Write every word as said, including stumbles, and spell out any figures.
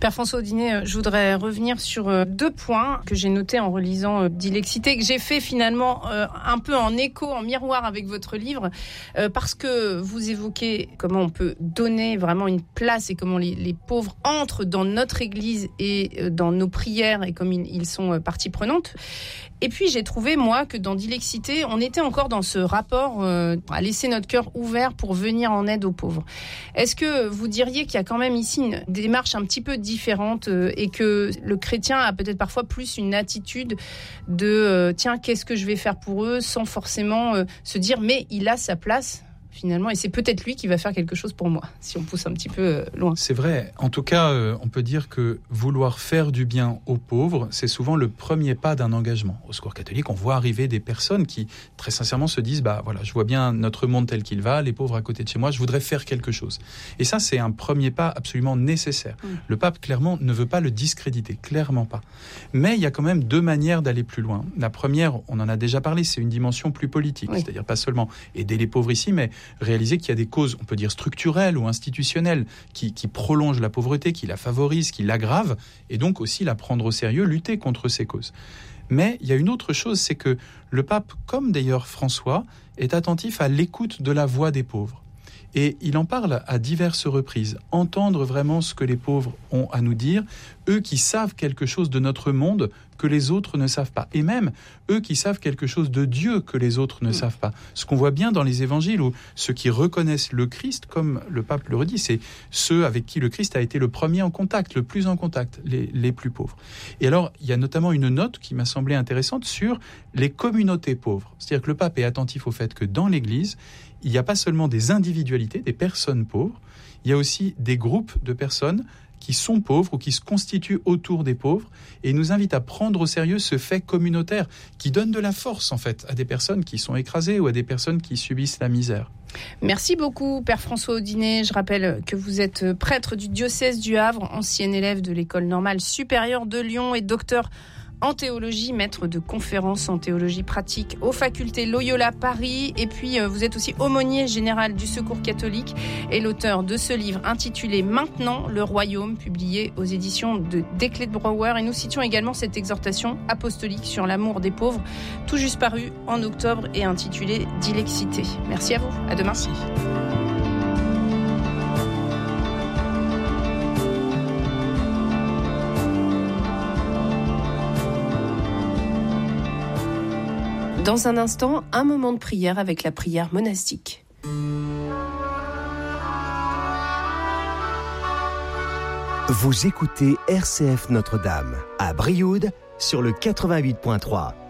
Père François Audinet, je voudrais revenir sur deux points que j'ai notés en relisant Dilexité, que j'ai fait finalement un peu en écho, en miroir avec votre livre, parce que vous évoquez comment on peut donner vraiment une place et comment les, les pauvres entrent dans notre Église et dans nos prières et comme ils sont partie prenante. Et puis j'ai trouvé, moi, que dans Dilexité, on était encore dans ce rapport euh, à laisser notre cœur ouvert pour venir en aide aux pauvres. Est-ce que vous diriez qu'il y a quand même ici une démarche un petit peu différente euh, et que le chrétien a peut-être parfois plus une attitude de euh, « tiens, qu'est-ce que je vais faire pour eux ?» sans forcément euh, se dire « mais il a sa place ». Finalement, et c'est peut-être lui qui va faire quelque chose pour moi, si on pousse un petit peu euh, loin. C'est vrai. En tout cas, euh, on peut dire que vouloir faire du bien aux pauvres, c'est souvent le premier pas d'un engagement. Au Secours catholique, on voit arriver des personnes qui, très sincèrement, se disent « bah voilà, je vois bien notre monde tel qu'il va, les pauvres à côté de chez moi, je voudrais faire quelque chose ». Et ça, c'est un premier pas absolument nécessaire. Mmh. Le pape, clairement, ne veut pas le discréditer, clairement pas. Mais il y a quand même deux manières d'aller plus loin. La première, on en a déjà parlé, c'est une dimension plus politique, oui. C'est-à-dire pas seulement aider les pauvres ici, mais réaliser qu'il y a des causes, on peut dire structurelles ou institutionnelles, qui, qui prolongent la pauvreté, qui la favorisent, qui l'aggravent, et donc aussi la prendre au sérieux, lutter contre ces causes. Mais il y a une autre chose, c'est que le pape, comme d'ailleurs François, est attentif à l'écoute de la voix des pauvres. Et il en parle à diverses reprises. Entendre vraiment ce que les pauvres ont à nous dire, eux qui savent quelque chose de notre monde que les autres ne savent pas. Et même eux qui savent quelque chose de Dieu que les autres ne mmh. savent pas. Ce qu'on voit bien dans les évangiles, où ceux qui reconnaissent le Christ, comme le pape le redit, c'est ceux avec qui le Christ a été le premier en contact, le plus en contact, les, les plus pauvres. Et alors, il y a notamment une note qui m'a semblé intéressante sur les communautés pauvres. C'est-à-dire que le pape est attentif au fait que dans l'Église, il n'y a pas seulement des individualités, des personnes pauvres, il y a aussi des groupes de personnes qui sont pauvres ou qui se constituent autour des pauvres, et il nous invite à prendre au sérieux ce fait communautaire qui donne de la force en fait à des personnes qui sont écrasées ou à des personnes qui subissent la misère. Merci beaucoup, Père François Audinet. Je rappelle que vous êtes prêtre du diocèse du Havre, ancien élève de l'École normale supérieure de Lyon et docteur en théologie, maître de conférences en théologie pratique aux facultés Loyola Paris. Et puis, euh, vous êtes aussi aumônier général du Secours catholique et l'auteur de ce livre intitulé « Maintenant, le royaume », publié aux éditions de Desclés de Brouwer. Et nous citions également cette exhortation apostolique sur l'amour des pauvres, tout juste paru en octobre et intitulée « Dilexité ». Merci à vous. À demain. Merci. Dans un instant, un moment de prière avec la prière monastique. Vous écoutez R C F Notre-Dame à Brioude sur le quatre-vingt-huit point trois.